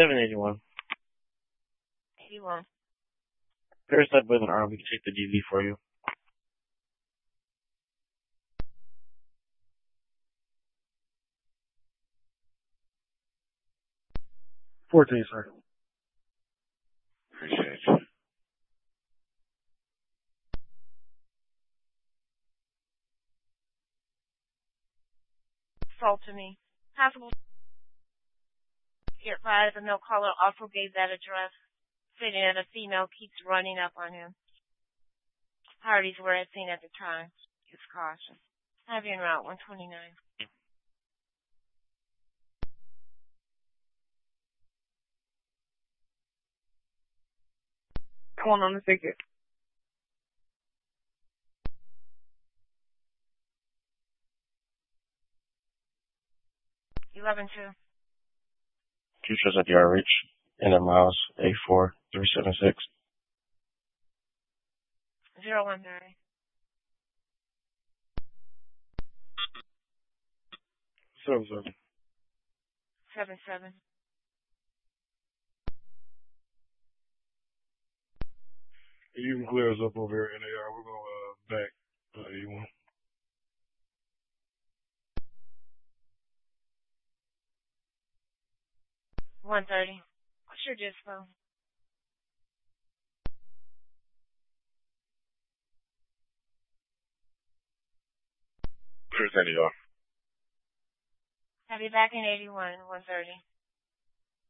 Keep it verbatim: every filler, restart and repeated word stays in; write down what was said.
seven eighty-one. eighty-one. Parasite with an arm, we can take the D V for you. fourteen, sir. Appreciate you. Sold to me. Possible. Get fired. The no caller also gave that address, stating that a female keeps running up on him. Parties were at scene at the time. Use caution. Have you en route one twenty-nine. Come on on the ticket. eleven two. Two shows at the R H. And then miles A four three seven six. zero one thirty. Seven, seven. seven seven. You can clear us up over here, N A R. We're going uh, back. Uh, you want? one thirty. What's your dispo? Clear N A R. Have you back in eighty-one, one thirty.